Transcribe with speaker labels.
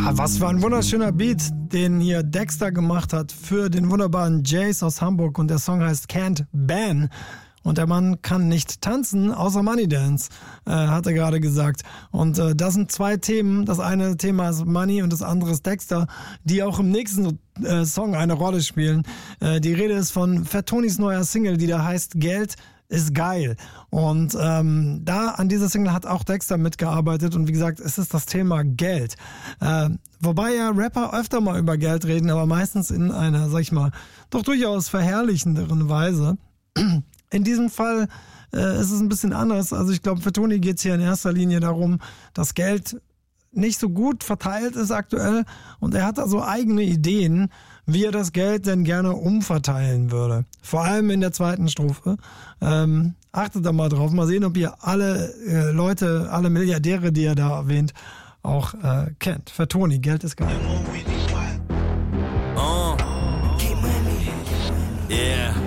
Speaker 1: Was für ein wunderschöner Beat, den hier Dexter gemacht hat für den wunderbaren Jace aus Hamburg. Und der Song heißt Can't Ban. Und der Mann kann nicht tanzen, außer Money Dance, hat er gerade gesagt. Und das sind zwei Themen. Das eine Thema ist Money und das andere ist Dexter, die auch im nächsten Song eine Rolle spielen. Die Rede ist von Fat Tonys neuer Single, die da heißt Geld ist geil. Und da an dieser Single hat auch Dexter mitgearbeitet. Und wie gesagt, es ist das Thema Geld. Wobei ja Rapper öfter mal über Geld reden, aber meistens in einer, sag ich mal, doch durchaus verherrlichenderen Weise. In diesem Fall ist es ein bisschen anders. Also ich glaube, für Tony geht es hier in erster Linie darum, dass Geld nicht so gut verteilt ist aktuell. Und er hat da so eigene Ideen, wie er das Geld denn gerne umverteilen würde. Vor allem in der zweiten Strophe. Achtet da mal drauf. Mal sehen, ob ihr alle Leute, alle Milliardäre, die er da erwähnt, auch kennt. Für Tony, Geld ist geil.
Speaker 2: Yeah.